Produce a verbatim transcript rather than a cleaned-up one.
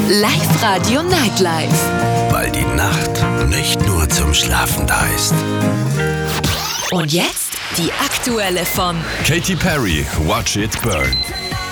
Live-Radio Nightlife. Weil die Nacht nicht nur zum Schlafen da ist. Und jetzt die aktuelle von Katy Perry, Watch It Burn.